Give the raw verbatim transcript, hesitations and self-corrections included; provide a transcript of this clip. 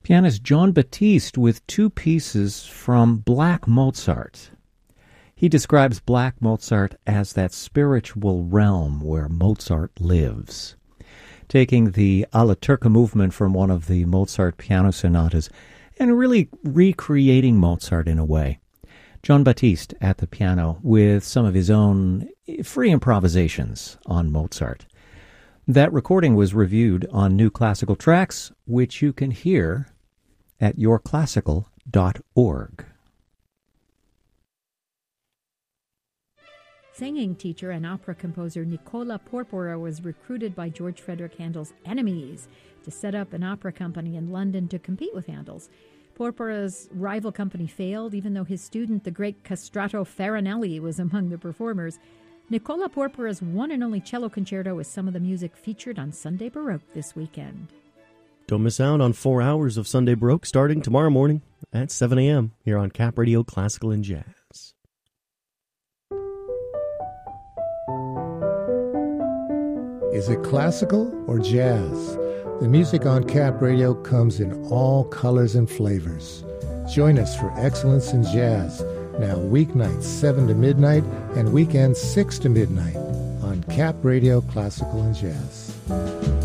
Pianist Jon Batiste with two pieces from Black Mozart. He describes Black Mozart as that spiritual realm where Mozart lives, taking the alla turca movement from one of the Mozart piano sonatas and really recreating Mozart in a way. Jon Batiste at the piano with some of his own free improvisations on Mozart. That recording was reviewed on New Classical Tracks, which you can hear at your classical dot org. Singing teacher and opera composer Nicola Porpora was recruited by George Frederick Handel's enemies to set up an opera company in London to compete with Handel's. Porpora's rival company failed, even though his student, the great Castrato Farinelli, was among the performers. Nicola Porpora's one and only cello concerto is some of the music featured on Sunday Baroque this weekend. Don't miss out on four hours of Sunday Baroque starting tomorrow morning at seven a.m. here on Cap Radio Classical and Jazz. Is it classical or jazz? The music on Cap Radio comes in all colors and flavors. Join us for Excellence in Jazz, now weeknights seven to midnight and weekends six to midnight on Cap Radio Classical and Jazz.